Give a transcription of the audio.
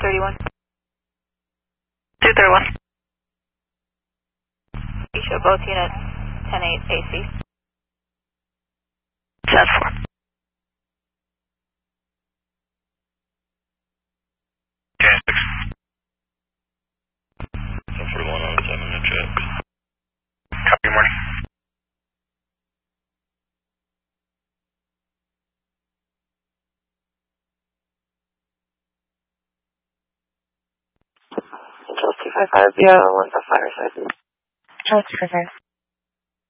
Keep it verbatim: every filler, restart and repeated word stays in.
thirty-one. two thirty-one. You show both units ten eight A C. ten four. ten six. ten forty-one on seven minute check. Copy, good morning. Control two five five, yeah, one five five, sorry. Control two five five.